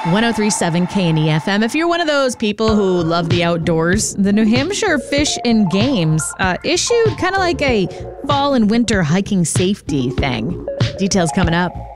1037 K&E FM. If you're one of those people who love the outdoors, the New Hampshire Fish and Games issued kind of like a fall and winter hiking safety thing. Details coming up.